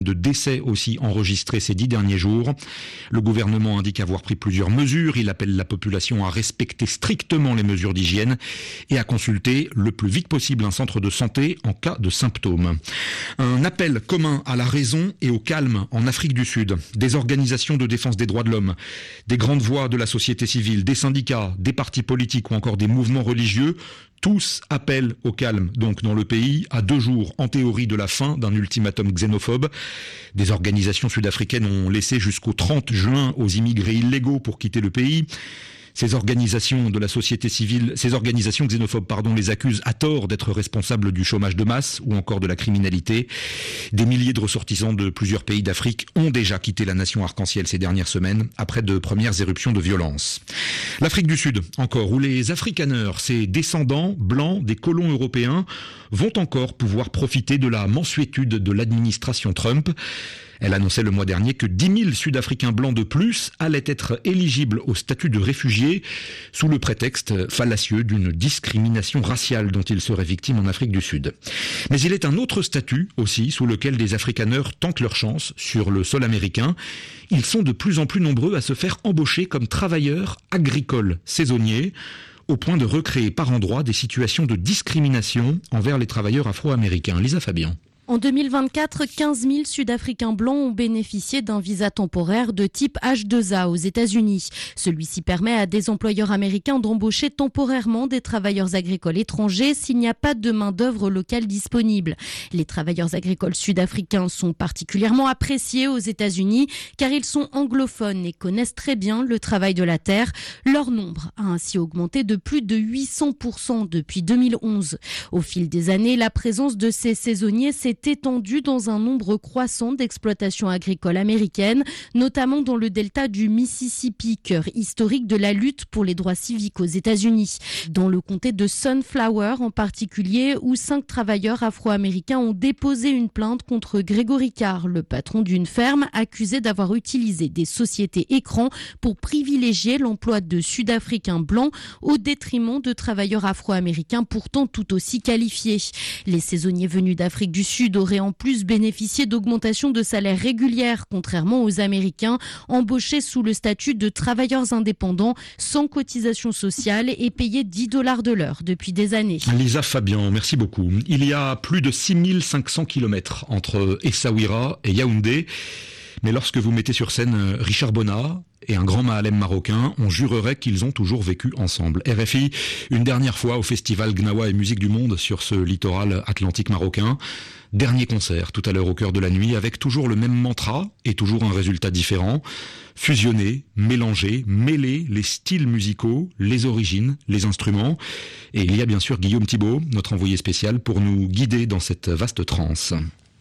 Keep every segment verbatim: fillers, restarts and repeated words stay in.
de décès aussi enregistrés ces dix derniers jours. Le gouvernement indique avoir pris plusieurs mesures. Il appelle la population à respecter strictement les mesures d'hygiène et à consulter le plus vite possible un centre de santé en cas de symptômes. Un appel commun à la raison et au calme en Afrique du Sud. Des organisations de défense des droits de l'homme, des grandes voix de la société civile, des syndicats, des partis politiques ou encore des mouvements religieux, tous appellent au calme, donc dans le pays, à deux jours en théorie de la fin d'un ultimatum xénophobe. Des organisations sud-africaines ont laissé jusqu'au trente juin aux immigrés illégaux pour quitter le pays. Ces organisations de la société civile, ces organisations xénophobes, pardon, les accusent à tort d'être responsables du chômage de masse ou encore de la criminalité. Des milliers de ressortissants de plusieurs pays d'Afrique ont déjà quitté la nation arc-en-ciel ces dernières semaines après de premières éruptions de violence. L'Afrique du Sud, encore, où les Afrikaners, ces descendants blancs des colons européens, vont encore pouvoir profiter de la mansuétude de l'administration Trump. Elle annonçait le mois dernier que dix mille Sud-Africains blancs de plus allaient être éligibles au statut de réfugiés sous le prétexte fallacieux d'une discrimination raciale dont ils seraient victimes en Afrique du Sud. Mais il est un autre statut aussi sous lequel des Afrikaners tentent leur chance sur le sol américain. Ils sont de plus en plus nombreux à se faire embaucher comme travailleurs agricoles saisonniers, au point de recréer par endroits des situations de discrimination envers les travailleurs afro-américains. Lisa Fabian. En deux mille vingt-quatre, quinze mille Sud-Africains blancs ont bénéficié d'un visa temporaire de type H deux A aux États-Unis. Celui-ci permet à des employeurs américains d'embaucher temporairement des travailleurs agricoles étrangers s'il n'y a pas de main-d'œuvre locale disponible. Les travailleurs agricoles sud-africains sont particulièrement appréciés aux États-Unis car ils sont anglophones et connaissent très bien le travail de la terre. Leur nombre a ainsi augmenté de plus de huit cents pour cent depuis deux mille onze. Au fil des années, la présence de ces saisonniers s'est étendue dans un nombre croissant d'exploitations agricoles américaines, notamment dans le delta du Mississippi, cœur historique de la lutte pour les droits civiques aux États-Unis. Dans le comté de Sunflower en particulier, où cinq travailleurs afro-américains ont déposé une plainte contre Gregory Carr, le patron d'une ferme, accusé d'avoir utilisé des sociétés écrans pour privilégier l'emploi de Sud-Africains blancs au détriment de travailleurs afro-américains pourtant tout aussi qualifiés. Les saisonniers venus d'Afrique du Sud auraient en plus bénéficié d'augmentations de salaire régulières, contrairement aux Américains, embauchés sous le statut de travailleurs indépendants, sans cotisation sociale et payés dix dollars de l'heure depuis des années. Lisa Fabian, merci beaucoup. Il y a plus de six mille cinq cents kilomètres entre Essaouira et Yaoundé. Mais lorsque vous mettez sur scène Richard Bonnat et un grand Mahalem marocain, on jurerait qu'ils ont toujours vécu ensemble. R F I, une dernière fois au festival Gnawa et Musique du Monde sur ce littoral atlantique marocain. Dernier concert tout à l'heure au cœur de la nuit avec toujours le même mantra et toujours un résultat différent. Fusionner, mélanger, mêler les styles musicaux, les origines, les instruments. Et il y a bien sûr Guillaume Thibault, notre envoyé spécial, pour nous guider dans cette vaste transe.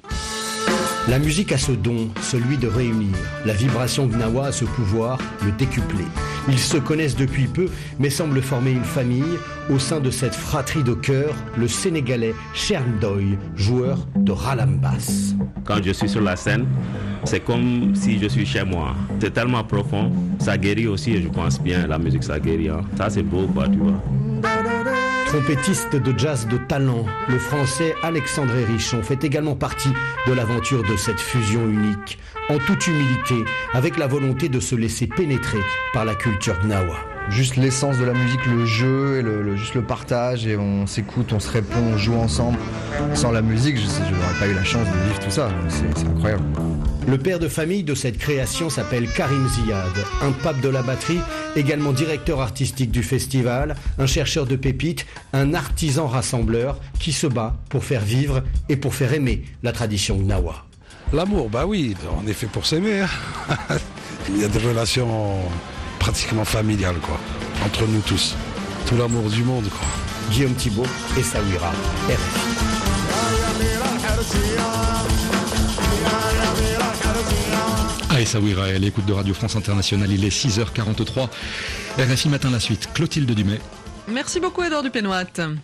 La musique a ce don, celui de réunir. La vibration Gnawa a ce pouvoir, le décupler. Ils se connaissent depuis peu, mais semblent former une famille. Au sein de cette fratrie de cœur, le Sénégalais Cherndoy, joueur de Ralambas. Quand je suis sur la scène, c'est comme si je suis chez moi. C'est tellement profond, ça guérit aussi et je pense bien, la musique ça guérit. Hein. Ça c'est beau quoi, tu vois. Trompettiste de jazz de talent, le français Alexandre Richon fait également partie de l'aventure de cette fusion unique, en toute humilité, avec la volonté de se laisser pénétrer par la culture Gnawa. Juste l'essence de la musique, le jeu, et le, le, juste le partage, et on s'écoute, on se répond, on joue ensemble. Sans la musique, je n'aurais pas eu la chance de vivre tout ça, c'est, c'est incroyable. Le père de famille de cette création s'appelle Karim Ziad, un pape de la batterie, également directeur artistique du festival, un chercheur de pépites, un artisan rassembleur qui se bat pour faire vivre et pour faire aimer la tradition Gnawa. L'amour, bah oui, on est fait pour s'aimer. Hein. Il y a des relations pratiquement familiales, quoi, entre nous tous. Tout l'amour du monde, quoi. Guillaume Thibault, Essaouira, R F I. Ah, Essaouira, à l'écoute de Radio France Internationale, il est six heures quarante-trois. R F I Matin, la suite. Clotilde Dumay. Merci beaucoup, Edouard Dupénoit.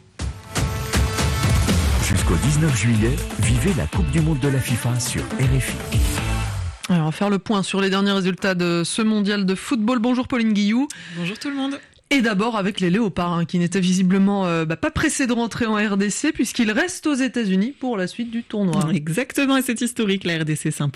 Jusqu'au dix-neuf juillet, vivez la Coupe du Monde de la FIFA sur R F I. Alors, on va faire le point sur les derniers résultats de ce mondial de football. Bonjour Pauline Guillou. Bonjour tout le monde. Et d'abord avec les Léopards, hein, qui n'étaient visiblement euh, bah, pas pressés de rentrer en R D C puisqu'ils restent aux États-Unis pour la suite du tournoi. Exactement, et c'est historique, la R D C Saint-Paul.